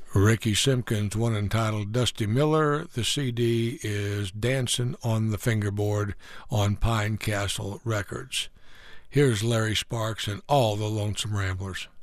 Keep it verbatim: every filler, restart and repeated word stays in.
Ricky Simpkins, one entitled Dusty Miller. The C D is Dancing on the Fingerboard on Pine Castle Records. Here's Larry Sparks and all the Lonesome Ramblers.